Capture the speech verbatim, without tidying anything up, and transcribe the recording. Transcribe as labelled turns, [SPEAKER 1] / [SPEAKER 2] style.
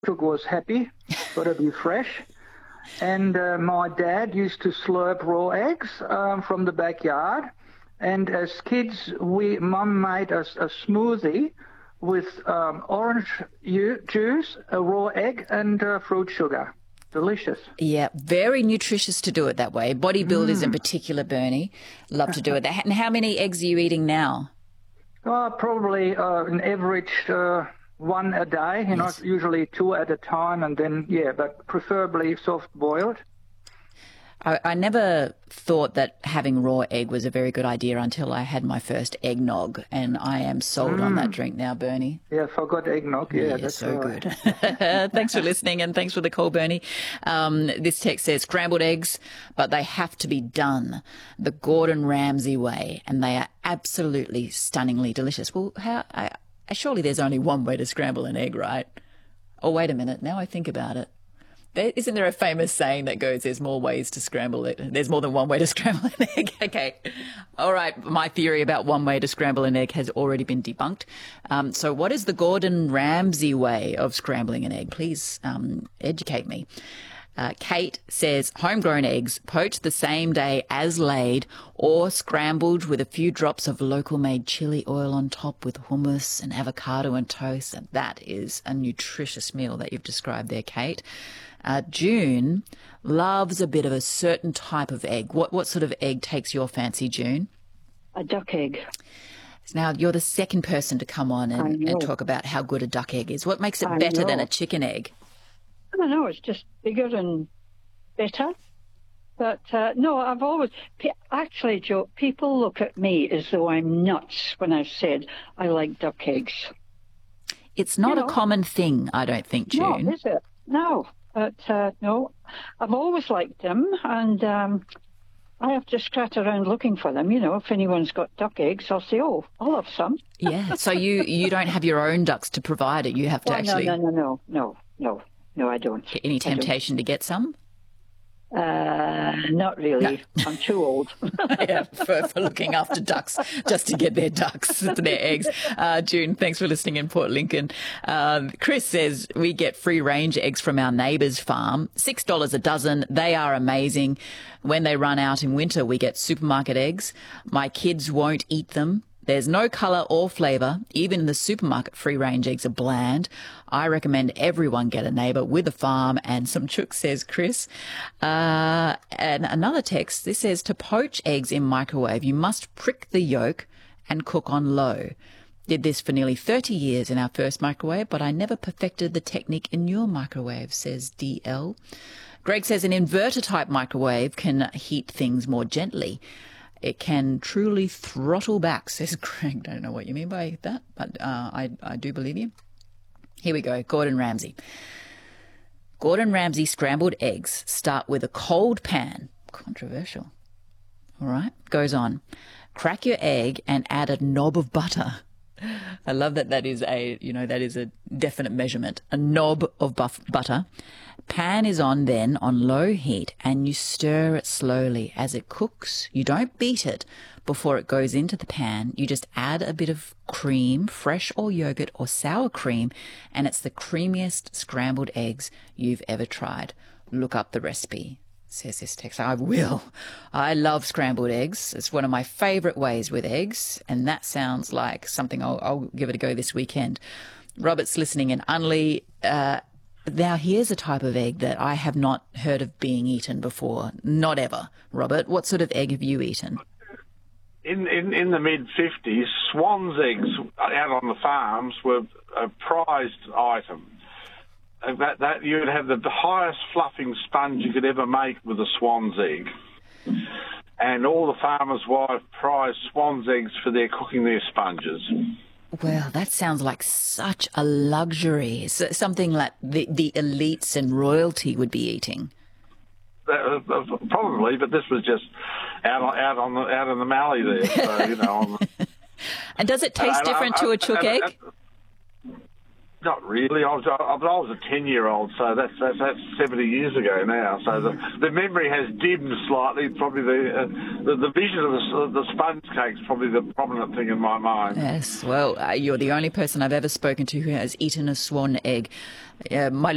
[SPEAKER 1] Cook was happy, got to be fresh. And uh, my dad used to slurp raw eggs um, from the backyard. And as kids, we mum made us a smoothie with um, orange juice, a raw egg, and uh, fruit sugar. Delicious.
[SPEAKER 2] Yeah, very nutritious to do it that way. Bodybuilders
[SPEAKER 1] Mm.
[SPEAKER 2] in particular, Bernie, love to do it. And how many eggs are you eating now?
[SPEAKER 1] Uh, probably uh, an average uh, one a day, you
[SPEAKER 2] Yes.
[SPEAKER 1] know, usually two at a time, and then, yeah, but preferably soft-boiled.
[SPEAKER 2] I, I never thought that having raw egg was a very good idea until I had my first eggnog, and I am sold on that drink now, Bernie.
[SPEAKER 1] Yeah, forgot eggnog. Yeah,
[SPEAKER 2] Yeah,
[SPEAKER 1] that's
[SPEAKER 2] so
[SPEAKER 1] right.
[SPEAKER 2] good. Thanks for listening and thanks for the call, Bernie. Um, this text says scrambled eggs, but they have to be done the Gordon Ramsay way, and they are absolutely stunningly delicious. Well, how? I, surely there's only one way to scramble an egg, right? Oh, wait a minute. Now I think about it. There, isn't there a famous saying that goes, there's more ways to scramble it? There's more than one way to scramble an egg. Okay. All right. My theory about one way to scramble an egg has already been debunked. Um, so what is the Gordon Ramsay way of scrambling an egg? Please um, educate me. Uh, Kate says homegrown eggs poached the same day as laid or scrambled with a few drops of local made chili oil on top with hummus and avocado and toast. And that is a nutritious meal that you've described there, Kate. Uh, June loves a bit of a certain type of egg. What what sort of egg takes your fancy, June?
[SPEAKER 3] A duck egg.
[SPEAKER 2] Now, you're the second person to come on
[SPEAKER 3] I
[SPEAKER 2] and,
[SPEAKER 3] know.
[SPEAKER 2] and talk about how good a duck egg is. What makes it
[SPEAKER 3] I
[SPEAKER 2] better than
[SPEAKER 3] know.
[SPEAKER 2] a chicken egg?
[SPEAKER 3] I don't know, it's just bigger and better. But uh, no, I've always, pe- actually, Joe, people look at me as though I'm nuts when I've said I like duck eggs.
[SPEAKER 2] It's not
[SPEAKER 3] You
[SPEAKER 2] a
[SPEAKER 3] know.
[SPEAKER 2] common thing, I don't think, June.
[SPEAKER 3] No, is it? No. But uh, no, I've always liked them, and um, I have to scratch around looking for them. You know, if anyone's got duck eggs, I'll say, oh, I'll have some.
[SPEAKER 2] Yeah, so you, you don't have your own ducks to provide it. You have to
[SPEAKER 3] Oh,
[SPEAKER 2] actually...
[SPEAKER 3] no, no, no, no, no, no, no, I don't.
[SPEAKER 2] Any
[SPEAKER 3] I don't.
[SPEAKER 2] temptation to get some?
[SPEAKER 3] Uh, not really. I'm too old.
[SPEAKER 2] Yeah, for, for looking after ducks, just to get their ducks, their eggs. Uh, June, thanks for listening in Port Lincoln. Um, Chris says we get free range eggs from our neighbour's farm, six dollars a dozen. They are amazing. When they run out in winter, we get supermarket eggs. My kids won't eat them. There's no colour or flavour. Even the supermarket free-range eggs are bland. I recommend everyone get a neighbour with a farm and some chooks, says Chris. Uh, and another text, this says, to poach eggs in microwave, you must prick the yolk and cook on low. Did this for nearly thirty years in our first microwave, but I never perfected the technique in your microwave, says D L. Greg says an inverter-type microwave can heat things more gently. It can truly throttle back, says Greg. Don't know what you mean by that, but uh, I, I do believe you. Here we go. Gordon Ramsay. Gordon Ramsay scrambled eggs start with a cold pan. Controversial. All right. Goes on. Crack your egg and add a knob of butter. I love that that is a, you know, that is a definite measurement. A knob of buff butter. Pan is on then on low heat and you stir it slowly as it cooks. You don't beat it before it goes into the pan. You just add a bit of cream, fresh or yogurt or sour cream, and it's the creamiest scrambled eggs you've ever tried. Look up the recipe, says this text. I will. I love scrambled eggs. It's one of my favourite ways with eggs, and that sounds like something I'll, I'll give it a go this weekend. Robert's listening in Unley. Uh, now, here's a type of egg that I have not heard of being eaten before. Not ever. Robert, what sort of egg have you eaten?
[SPEAKER 4] In, in, in the mid-fifties, swan's eggs out on the farms were a prized item. And That, that you'd have the highest fluffing sponge you could ever make with a swan's egg. And all the farmers' wives prized swan's eggs for their cooking their sponges.
[SPEAKER 2] Well, that sounds like such a luxury. So something like the, the elites and royalty would be eating.
[SPEAKER 4] Uh, uh, probably, but this was just out on, out on the out in the mallee there. So you know. On the,
[SPEAKER 2] And does it taste
[SPEAKER 4] and I-
[SPEAKER 2] different
[SPEAKER 4] I-
[SPEAKER 2] to a chook
[SPEAKER 4] and-
[SPEAKER 2] egg?
[SPEAKER 4] and- Not really. I was I was a ten year old, so that's that's, that's seventy years ago now. So the the memory has dimmed slightly. Probably the uh, the, the vision of the, the sponge cake's probably the prominent thing in my mind.
[SPEAKER 2] Yes, well, uh, you're the only person I've ever spoken to who has eaten a swan egg. Uh, my